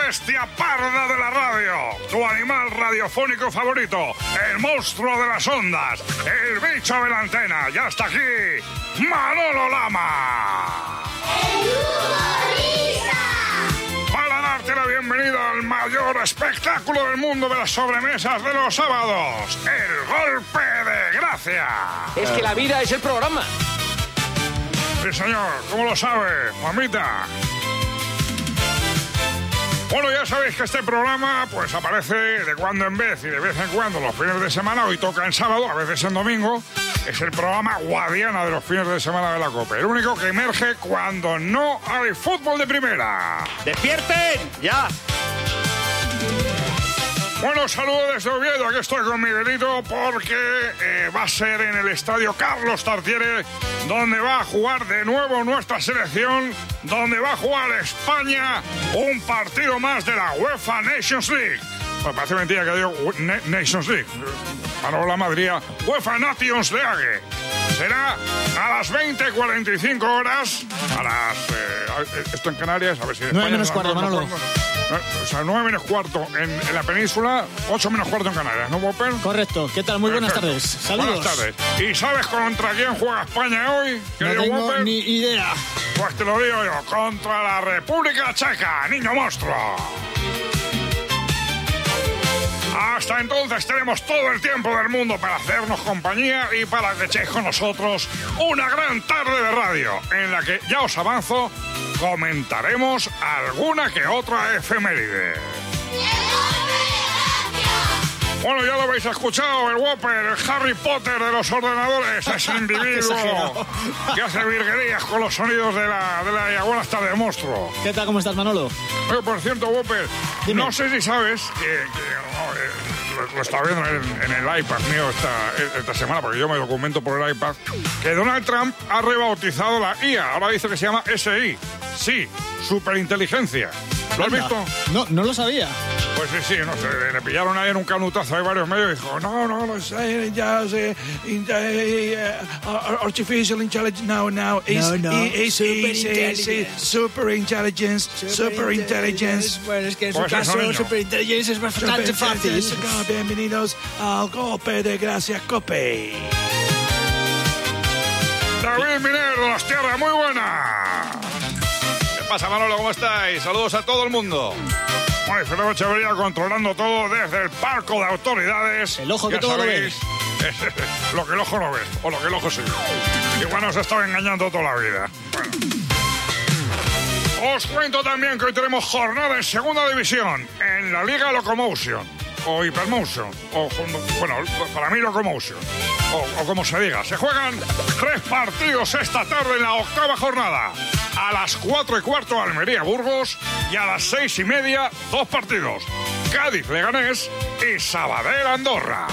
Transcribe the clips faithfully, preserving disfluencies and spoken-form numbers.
bestia parda de la radio, tu animal radiofónico favorito, el monstruo de las ondas, el bicho de la antena. Ya está aquí, Manolo Lama. Para darte la bienvenida al mayor espectáculo del mundo de las sobremesas de los sábados, el golpe de gracia. Es que la vida es el programa. Sí, señor, ¿cómo lo sabe, mamita? Bueno, ya sabéis que este programa pues aparece de cuando en vez y de vez en cuando los fines de semana. Hoy toca en sábado, a veces en domingo. Es el programa Guadiana de los fines de semana de la COPE. El único que emerge cuando no hay fútbol de primera. ¡Despierten! ¡Ya! Bueno, saludo desde Oviedo. Aquí estoy con Miguelito porque eh, va a ser en el estadio Carlos Tartiere donde va a jugar de nuevo nuestra selección, donde va a jugar España un partido más de la UEFA Nations League. Pues parece mentira que digo Nations League. Manolo Lama diría UEFA Nations League. Será a las veinte cuarenta y cinco horas, a las... Eh, esto en Canarias, a ver si en nueve España... menos cuarto, Manolo. O sea, nueve menos cuarto en, en la península, ocho menos cuarto en Canarias, ¿no, Whopper? Correcto. ¿Qué tal? Muy buenas Perfecto. tardes. Saludos. Buenas tardes. ¿Y sabes contra quién juega España hoy? No tengo Whopper? ni idea. Pues te lo digo yo, contra la República Checa, niño monstruo. Hasta entonces tenemos todo el tiempo del mundo para hacernos compañía y para que echéis con nosotros una gran tarde de radio en la que, ya os avanzo, comentaremos alguna que otra efeméride. Bueno, ya lo habéis escuchado, el Whopper, el Harry Potter de los ordenadores, ese individuo que hace virguerías con los sonidos de la, de la Buenas tardes, monstruo. ¿Qué tal? ¿Cómo estás, Manolo? Oye, por cierto, Whopper, Dime. no sé si sabes que, que oh, eh, lo, lo estaba viendo en, en el iPad mío esta, esta semana, porque yo me documento por el iPad, que Donald Trump ha rebautizado la I A. Ahora dice que se llama S I. Sí, superinteligencia. ¿Lo has Anda. visto? No, no lo sabía. Pues sí, sí, no sé, le pillaron ahí en un canutazo, hay varios medios y dijo, no, no, no sé, ya sé, in, uh, uh, artificial intelligence, no, no, es, No, no, es, superintelligence. super intelligence, super intelligence. Bueno, es que en Pues su eso, caso, niño. superintelligence es bastante fácil. Bienvenidos al golpe de gracia COPE. David Miner de las Tierras, muy buena. ¿Qué pasa, Manolo? ¿Cómo estáis? Saludos a todo el mundo. Bueno, y Fernando Echeverría controlando todo desde el palco de autoridades. El ojo que Ya todo lo sabéis, lo que el ojo no ve, o lo que el ojo sí. Igual nos estaba engañando toda la vida. Bueno. Os cuento también que hoy tenemos jornada en segunda división, en la Liga Locomotion, o Hypermotion, o bueno, para mí Locomotion, o, o como se diga. Se juegan tres partidos esta tarde en la octava jornada. A las cuatro y cuarto Almería-Burgos y a las seis y media dos partidos. Cádiz-Leganés y Sabadell-Andorra.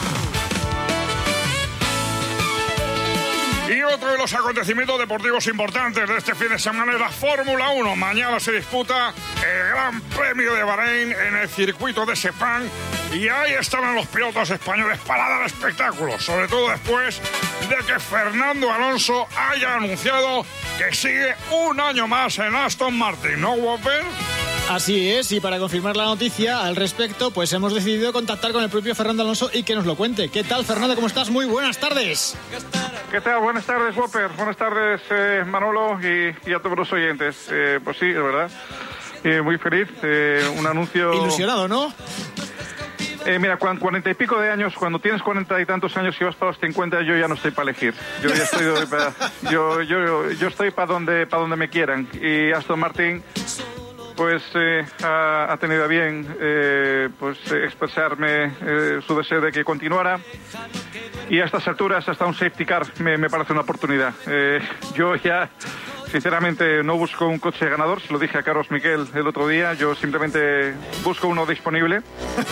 Y otro de los acontecimientos deportivos importantes de este fin de semana es la Fórmula uno. Mañana se disputa el Gran Premio de Bahrein en el circuito de Sepang. Y ahí estarán los pilotos españoles para dar espectáculos, sobre todo después de que Fernando Alonso haya anunciado que sigue un año más en Aston Martin, ¿no, Whopper? Así es, y para confirmar la noticia al respecto, pues hemos decidido contactar con el propio Fernando Alonso y que nos lo cuente. ¿Qué tal, Fernando? ¿Cómo estás? Muy buenas tardes. ¿Qué tal? Buenas tardes, Whopper. Buenas tardes, eh, Manolo, y, y a todos los oyentes. Eh, pues sí, es verdad. Eh, muy feliz. Eh, un anuncio... Ilusionado, ¿no? Eh, mira, cuando cuarenta y pico de años, cuando tienes cuarenta y tantos años y vas para los cincuenta, yo ya no estoy para elegir. Yo ya estoy para, yo, yo, yo estoy para donde, para donde me quieran. Y Aston Martin, pues eh, ha, ha tenido a bien eh, pues eh, expresarme eh, su deseo de que continuara. Y a estas alturas, hasta un safety car me, me parece una oportunidad. Eh, yo ya... Sinceramente no busco un coche ganador, se lo dije a Carlos Miquel el otro día, yo simplemente busco uno disponible.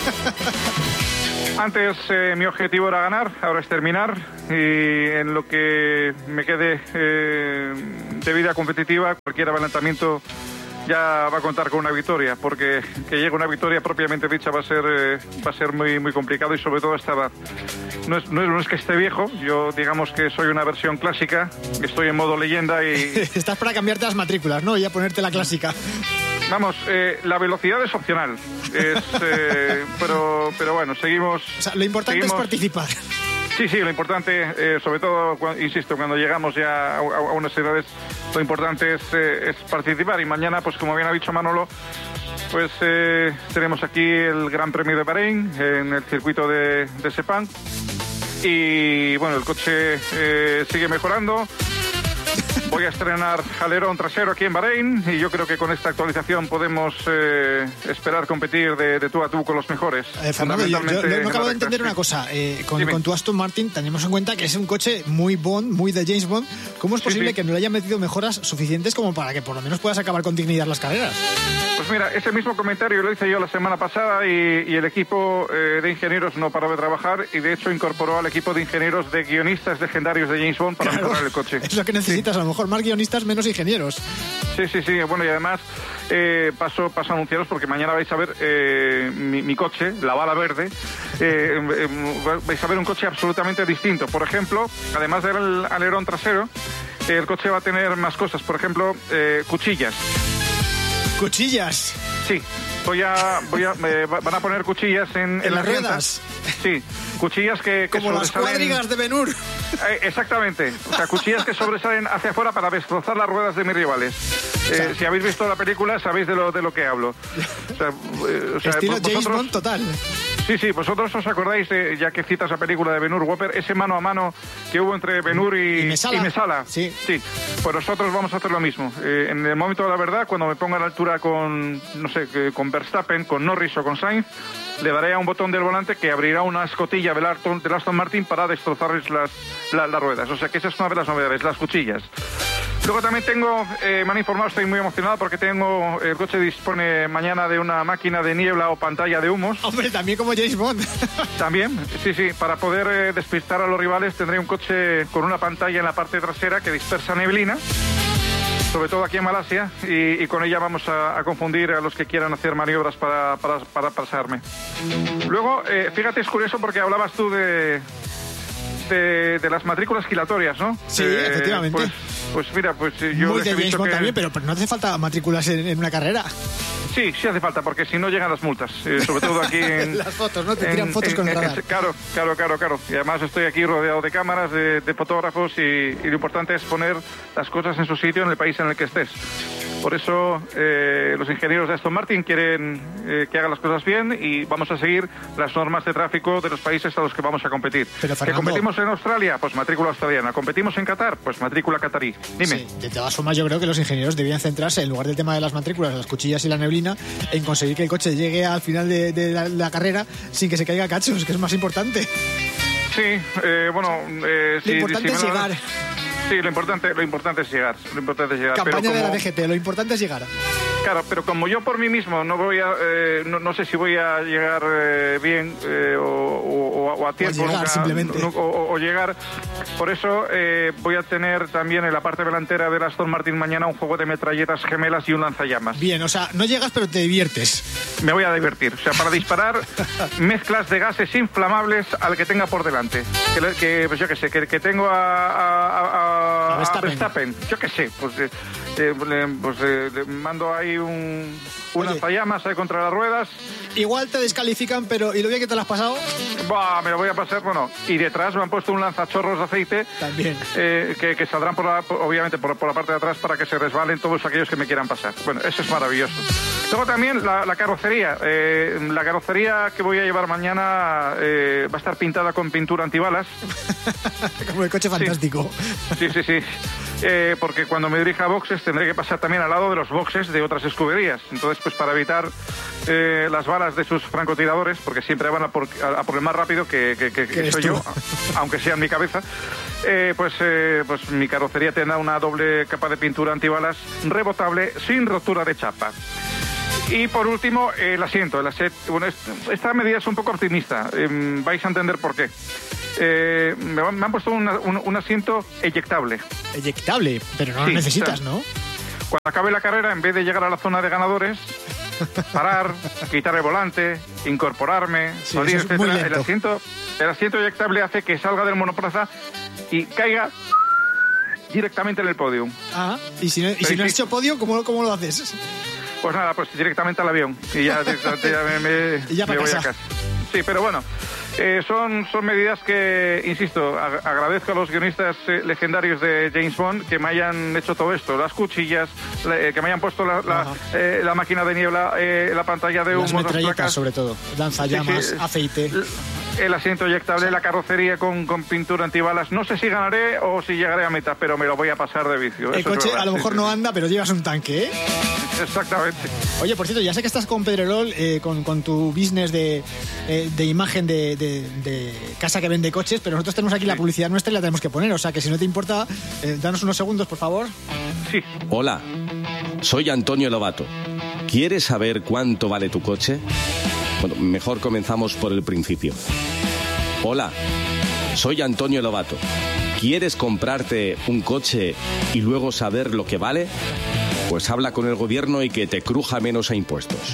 Antes eh, mi objetivo era ganar, ahora es terminar, y en lo que me quede eh, de vida competitiva, cualquier adelantamiento ya va a contar con una victoria, porque que llegue una victoria propiamente dicha va a ser eh, va a ser muy muy complicado, y sobre todo a esta edad. No es, no, es, no es que esté viejo, yo digamos que soy una versión clásica, estoy en modo leyenda y... Estás para cambiarte las matrículas, ¿no? Y a ponerte la clásica. Vamos, eh, la velocidad es opcional. Es, eh, pero, pero bueno, seguimos... O sea, lo importante seguimos... es participar. Sí, sí, lo importante, eh, sobre todo, cuando, insisto, cuando llegamos ya a, a, a unas edades, lo importante es, eh, es participar. Y mañana, pues como bien ha dicho Manolo, pues eh, tenemos aquí el Gran Premio de Bahrein en el circuito de, de Sepang. Y bueno, el coche eh, sigue mejorando. Voy a estrenar alerón trasero aquí en Bahrein y yo creo que con esta actualización podemos eh, esperar competir de, de tú a tú con los mejores. Eh, Fernando, yo, yo, yo no acabo de entender una cosa. Eh, con, con tu Aston Martin tenemos en cuenta que es un coche muy Bond, muy de James Bond. ¿Cómo es posible sí, sí. que no le hayan metido mejoras suficientes como para que por lo menos puedas acabar con dignidad las carreras? Pues mira, ese mismo comentario lo hice yo la semana pasada y, y el equipo eh, de ingenieros no paró de trabajar y de hecho incorporó al equipo de ingenieros de guionistas legendarios de James Bond para claro, mejorar el coche. Es lo que necesitas, sí. a lo mejor más guionistas, menos ingenieros. Sí, sí, sí. Bueno, y además eh, paso, paso a anunciaros porque mañana vais a ver eh, mi, mi coche, la bala verde. Eh, eh, vais a ver un coche absolutamente distinto. Por ejemplo, además del alerón trasero, eh, el coche va a tener más cosas. Por ejemplo, eh, cuchillas. ¿Cuchillas? Sí. Voy a, voy a, eh, van a poner cuchillas en, en, ¿En las ruedas. Sí, cuchillas que, que como las cuadrigas de Ben-Hur. Eh, exactamente, o sea, cuchillas que sobresalen hacia afuera para destrozar las ruedas de mis rivales. Eh, o sea, si habéis visto la película sabéis de lo de lo que hablo. O sea, eh, o sea, estilo vosotros, James Bond total. Sí, sí, vosotros os acordáis, de, ya que citas la película de Ben-Hur, Whopper, ese mano a mano que hubo entre Ben-Hur y, y Mesala. Y Mesala. Sí. sí. Pues nosotros vamos a hacer lo mismo. Eh, en el momento de la verdad, cuando me ponga a la altura con, no sé, con Verstappen, con Norris o con Sainz, le daré a un botón del volante que abrirá una escotilla del Aston, del Aston Martin para destrozarles las, las, las ruedas. O sea que esa es una de las novedades, las cuchillas. Luego también tengo, eh, me han informado, estoy muy emocionado porque tengo, el coche dispone mañana de una máquina de niebla o pantalla de humos. Hombre, también como James Bond. También, sí, sí, para poder eh, despistar a los rivales tendré un coche con una pantalla en la parte trasera que dispersa neblina, sobre todo aquí en Malasia, y, y con ella vamos a, a confundir a los que quieran hacer maniobras para, para, para pasarme. Luego, eh, fíjate, es curioso porque hablabas tú de... De, de las matrículas gilatorias, ¿no? Sí, eh, efectivamente. Pues, pues mira, pues yo... Muy de James Bond que... también, pero, pero no hace falta matrículas en, en una carrera. Sí, sí hace falta, porque si no llegan las multas. Eh, sobre todo aquí en... las fotos, ¿no? Te tiran en, fotos en, con el en, radar. En, claro, claro, claro, claro. Y además estoy aquí rodeado de cámaras, de, de fotógrafos, y, y lo importante es poner las cosas en su sitio en el país en el que estés. Por eso eh, los ingenieros de Aston Martin quieren eh, que hagan las cosas bien y vamos a seguir las normas de tráfico de los países a los que vamos a competir. Pero, Fernando, ¿Que competimos en Australia? Pues matrícula australiana. ¿Competimos en Qatar? Pues matrícula qatarí. Dime. Sí, de todas formas yo creo que los ingenieros debían centrarse, en lugar del tema de las matrículas, las cuchillas y la neblina, en conseguir que el coche llegue al final de, de la, la carrera sin que se caiga cachos, que es más importante. Sí, eh, bueno... Eh, Lo si, importante si es menos... llegar. Sí, lo importante, lo importante es llegar. Lo importante es llegar. Campaña pero como... de la D G T, lo importante es llegar. Claro, pero como yo por mí mismo no voy a, eh, no, no sé si voy a llegar eh, bien eh, o, o, o a tiempo, o llegar, nunca, simplemente. No, o, o llegar. Por eso eh, voy a tener también en la parte delantera del Aston Martin mañana un juego de metralletas gemelas y un lanzallamas. Bien, o sea, no llegas pero te diviertes. Me voy a divertir, o sea, para disparar mezclas de gases inflamables al que tenga por delante. Que, que pues yo qué sé, que, que tengo a, a, a, a Verstappen. Verstappen, yo qué sé, pues, eh, eh, pues eh, le mando ahí un, un lanzallamas ahí contra las ruedas. Igual te descalifican, pero ¿y lo bien que te lo has pasado? Bah, me lo voy a pasar, bueno, y detrás me han puesto un lanzachorros de aceite. También. Eh, que, que saldrán, por la, obviamente, por, por la parte de atrás para que se resbalen todos aquellos que me quieran pasar. Bueno, eso es maravilloso. Luego también la, la carrocería. Eh, la carrocería que voy a llevar mañana eh, va a estar pintada con pintura antibalas. Como el coche fantástico. Sí, sí, sí. sí. Eh, porque cuando me dirija a boxes tendré que pasar también al lado de los boxes de otras escuderías. Entonces, pues para evitar eh, las balas de sus francotiradores, porque siempre van a por, a, a por el más rápido que, que, que, que soy yo, aunque sea en mi cabeza, eh, pues, eh, pues mi carrocería tendrá una doble capa de pintura antibalas rebotable sin rotura de chapa. Y por último, eh, el asiento. El asiento bueno, esta medida es un poco optimista. Eh, vais a entender por qué. Eh, me, me han puesto una, un, un asiento eyectable. Eyectable, pero no sí, lo necesitas, o sea, ¿no? Cuando acabe la carrera, en vez de llegar a la zona de ganadores, parar, quitar el volante, incorporarme, sí, salir, es etcétera. El asiento, el asiento eyectable hace que salga del monoplaza y caiga directamente en el podio. Ah, y si no, y si no has hecho podio, ¿cómo, cómo lo haces? Pues nada, pues directamente al avión y ya directamente ya me, me, y ya me voy casa. a casa. Sí, pero bueno, eh, son, son medidas que, insisto, ag agradezco a los guionistas eh, legendarios de James Bond que me hayan hecho todo esto, las cuchillas, la, eh, que me hayan puesto la, la, eh, la máquina de niebla, eh, la pantalla de humo, las metralletas, las placas, sobre todo, lanzallamas, sí, sí, aceite. El asiento eyectable, la carrocería con, con pintura antibalas. No sé si ganaré o si llegaré a meta, pero me lo voy a pasar de vicio. El Eso coche es verdad, a lo mejor sí, no sí. anda, pero llevas un tanque, ¿eh? Exactamente. Oye, por cierto, ya sé que estás con Pedrerol, eh, con, con tu business de, eh, de imagen de, de, de casa que vende coches, pero nosotros tenemos aquí sí. la publicidad nuestra y la tenemos que poner. O sea que si no te importa, eh, danos unos segundos, por favor. Sí. Hola, soy Antonio Lobato. ¿Quieres saber cuánto vale tu coche? Bueno, mejor comenzamos por el principio. Hola, soy Antonio Lobato. ¿Quieres comprarte un coche y luego saber lo que vale? Pues habla con el gobierno y que te cruja menos a impuestos.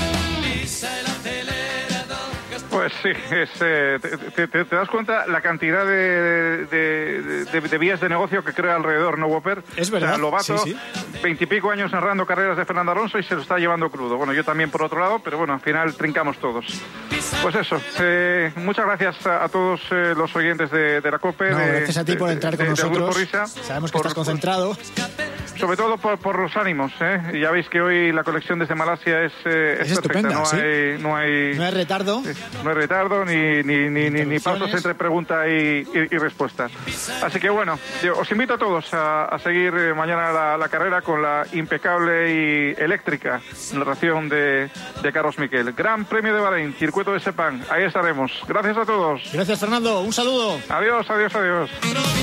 Pues sí, es, eh, te, te, te das cuenta la cantidad de, de, de, de vías de negocio que crea alrededor, ¿no, Whopper? Es verdad. O sea, Lobato, sí, sí. veintipico años narrando carreras de Fernando Alonso y se lo está llevando crudo. Bueno, yo también por otro lado, pero bueno, al final trincamos todos. Pues eso, eh, muchas gracias a, a todos eh, los oyentes de, de la COPE. No, de, gracias a ti por entrar con de, de, nosotros. De Risa, Sabemos que por, estás concentrado. Por, sobre todo por, por los ánimos, ¿eh? Y ya veis que hoy la colección desde Malasia es, eh, es, es estupenda, no, ¿sí? hay, no hay... No hay retardo. No hay retardo ni, ni, ni, ni, ni pasos entre pregunta y, y, y respuesta. Así que bueno, yo os invito a todos a, a seguir eh, mañana la, la carrera con la impecable y eléctrica narración de, de Carlos Miquel. Gran Premio de Bahrein, circuito de Sepang. Ahí estaremos. Gracias a todos. Gracias, Fernando. Un saludo. Adiós, adiós, adiós.